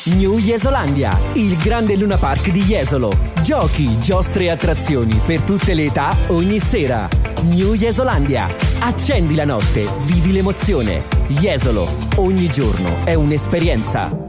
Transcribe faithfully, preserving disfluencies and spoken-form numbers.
New Jesolandia, il grande Luna Park di Jesolo. Giochi, giostre e attrazioni per tutte le età, ogni sera. New Jesolandia. Accendi la notte, vivi l'emozione. Jesolo, ogni giorno è un'esperienza.